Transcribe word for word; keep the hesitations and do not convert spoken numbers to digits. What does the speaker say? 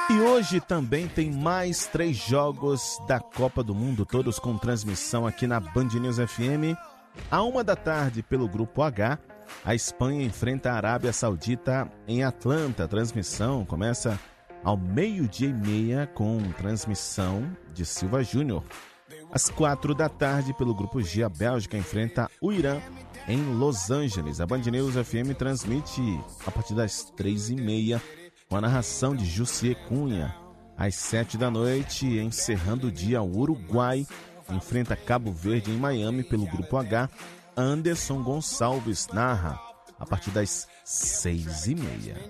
E hoje também tem mais três jogos da Copa do Mundo, todos com transmissão aqui na Band News F M. À uma da tarde, pelo Grupo H, a Espanha enfrenta a Arábia Saudita em Atlanta. A transmissão começa ao meio-dia e meia com transmissão de Silva Júnior. Às quatro da tarde, pelo Grupo G, a Bélgica enfrenta o Irã em Los Angeles. A Band News F M transmite a partir das três e meia com a narração de Jussier Cunha. Às sete da noite, encerrando o dia, o Uruguai enfrenta Cabo Verde em Miami pelo Grupo H. Anderson Gonçalves narra a partir das seis e meia.